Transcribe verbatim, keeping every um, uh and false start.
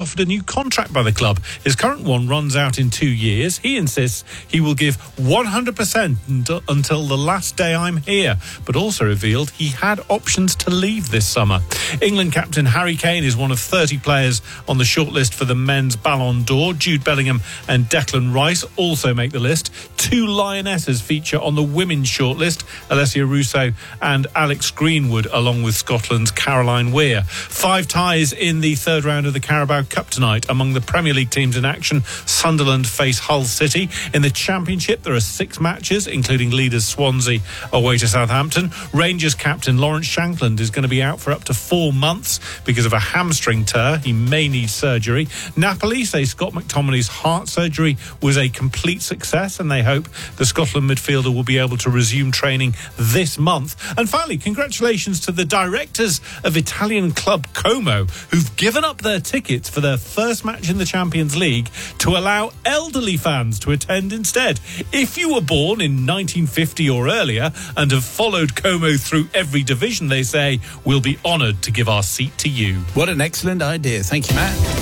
offered a new contract by the club. His current one runs out in two years. He insists he will give one hundred percent until the last day I'm here, but also revealed he had options to leave this summer. England captain Harry Kane is one of thirty players on the shortlist for the men's Ballon d'Or. Jude Bellingham and Declan Rice also make the list. Two Lionesses feature on the women's shortlist, Alessia Russo and Alex Greenwood, along with Scotland's Caroline Weir. Five ties in the third round of the Carabao Cup tonight. Among the Premier League teams in action, Sunderland face Hull City. In the Championship, there are six matches, including leaders Swansea away to Southampton. Rangers captain Lawrence Shankland is going to be out for up to four months because of a hamstring tear. He may need surgery. Napoli say Scott McTominay's heart surgery was a complete success, and they hope the Scotland midfielder will be able to resume training this month. And finally, congratulations to the directors of Italian club Como, who've given up their tickets for their first match in the Champions League to allow elderly fans to attend instead. If you were born in nineteen fifty or earlier and have followed Como through every division, they say, we'll be honoured to give our seat to you. What an excellent idea. Thank you, Matt.